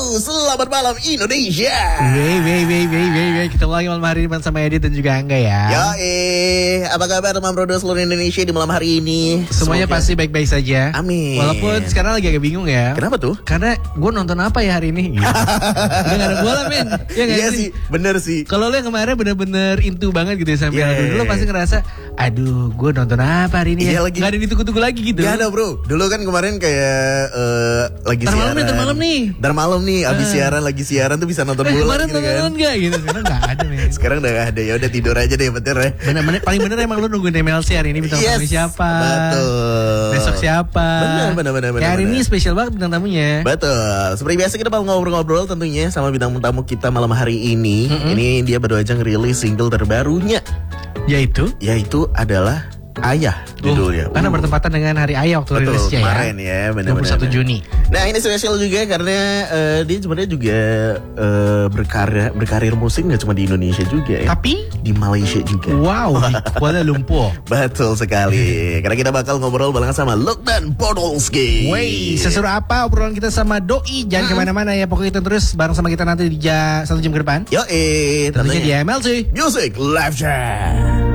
Selamat malam Indonesia. Ketemu lagi malam hari ini sama Edit dan juga Angga ya. Apa kabar teman bro seluruh Indonesia di malam hari ini? Semuanya pasti baik-baik saja. Amin. Walaupun sekarang lagi agak bingung ya. Kenapa tuh? Karena gue nonton apa ya hari ini? Gitu. Udah gak ada bola men. Iya sih, bener sih. Kalau lo yang kemarin bener-bener into banget gitu ya sampai dulu lo pasti ngerasa, aduh gue nonton apa hari ini ya? Gak ada ditunggu-tunggu lagi gitu. Gak ada bro. Dulu kan kemarin kayak lagi siaran. Ntar malam nih abis siaran tuh bisa nonton bola kemarin gitu kan. Nonton gak gitu. Sekarang gak ada men. Sekarang udah gak ada, ya udah tidur aja deh bener ya. Bener-bener paling bener emang lu nungguin MLC hari ini bintang tamu siapa. Betul. Besok siapa. Bener. Kayak hari ini spesial banget bintang tamunya. Betul. Seperti biasa kita bakal ngobrol-ngobrol tentunya sama bintang tamu kita malam hari ini. Ini dia baru aja ngerilis single terbarunya. Yaitu adalah Ayah judulnya. Karena bertempatan dengan hari Ayah waktu rilisnya ya. Kemarin ya, benar-benar. 21 Juni. Nah ini spesial juga karena dia sebenarnya juga berkarir musik gak cuma di Indonesia juga ya. Tapi di Malaysia juga. Wow, di Kuala Lumpur. Betul sekali. Karena kita bakal ngobrol barengan sama Lokman Podolski. Wey, seseru apa obrolan kita sama Doi? Jangan kemana-mana ya. Pokoknya kita terus bareng sama kita nanti di 1 jam ke depan. Tentunya di MLC Music Live Chat.